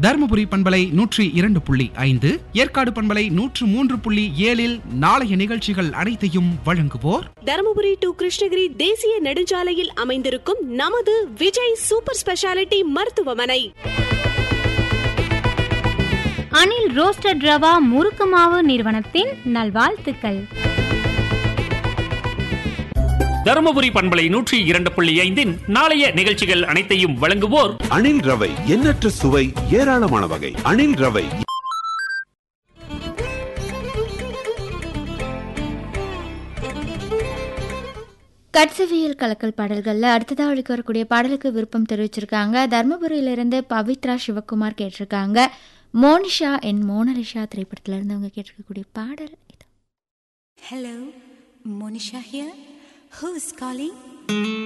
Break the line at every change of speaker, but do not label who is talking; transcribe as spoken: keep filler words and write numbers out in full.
தருமபுரி பண்பலை நூற்றி இரண்டு புள்ளி ஐந்து, ஏற்காடு பண்பலை நூற்று மூன்று புள்ளி ஏழில் நாளைய நிகழ்ச்சிகள் அனைத்தையும் வழங்குவோர்
தருமபுரி டு கிருஷ்ணகிரி தேசிய நெடுஞ்சாலையில் அமைந்திருக்கும் நமது விஜய் சூப்பர் ஸ்பெஷாலிட்டி மருத்துவமனை.
அனில் ரோஸ்டட் ரவா முறுக்கு மாவு நிறுவனத்தின் நல்வாழ்த்துக்கள்.
தருமபுரி பண்பலை நூற்றி இரண்டு புள்ளி ஐந்தின் நாளைய நிகழ்ச்சிகள் அனைத்தையும் வழங்குவோர்
அணில் ரவை. எண்ணற்ற சுவை, ஏராளமான வகை. அணில் ரவை.
கட்சவியல் கலக்கல் பாடல்கள்ல அடுத்ததாக ஒழிக்க வரக்கூடிய பாடலுக்கு விருப்பம் தெரிவிச்சிருக்காங்க. தர்மபுரியிலிருந்து பவித்ரா சிவகுமார் கேட்டிருக்காங்க. மோனிஷா என் மோனலிஷா திரைப்படத்துல இருந்து அவங்க கேட்டிருக்கக்கூடிய பாடல் இது.
Hello, Monisha here. Who is calling?